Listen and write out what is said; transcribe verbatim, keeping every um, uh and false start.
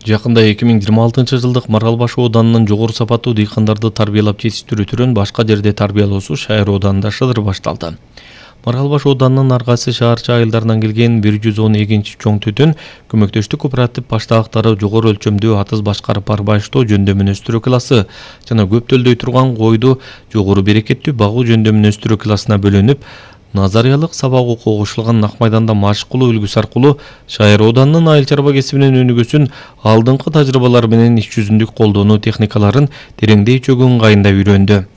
Жакында эки миң жыйырма алтынчы жылдык Маралбаш ооданынын жогору сапаттуу дыйкандарды тарбиялап жетиштирүү түрүн башка жерде тарбиялоосу Шайыр ооданында шыдыр башталды. Маралбаш ооданынын ар кайсы шаарча айылдарынан келген бир жүз он эгинчи чоң түтүн көмөктөштүк кооператив баштаактары жогору өлчөмдүү атыз башкарып арбаштоо жөндөмүн өстүрүү классы жана көп төлдөй турган койду жогору берекеттүү багуу жөндөмүн өстүрүү классына бөлүнүп, назариялык сабак окууга кошулган Ак майданда машык кылуу үлгүсү аркылуу Шайыр ооданынын айыл чарба кесибинин өнүгүүсүн, алдыңкы тажрыйбалары менен иш жүзүндүк колдонуу техникаларын тереңдей чөгүү ыңгайында үйрөндү.